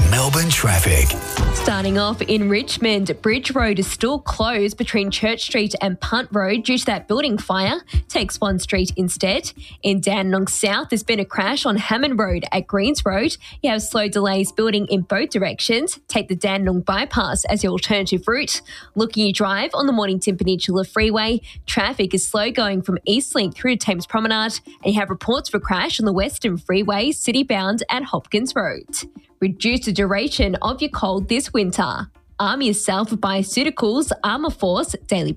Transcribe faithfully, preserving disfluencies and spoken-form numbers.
Melbourne traffic. Starting off in Richmond, Bridge Road is still closed between Church Street and Punt Road due to that building fire. Take Swan Street instead. In Dandenong South, there's been a crash on Hammond Road at Greens Road. You have slow delays building in both directions. Take the Dandenong bypass as your alternative route. Looking you drive on the Mornington Peninsula Freeway, traffic is slow going from Eastlink through to Thames Promenade, and you have reports for crash on the Western Freeway, city-bound at Hopkins Road. Reduce the duration of your cold this winter. Arm yourself with Bioceuticals Armour Force Daily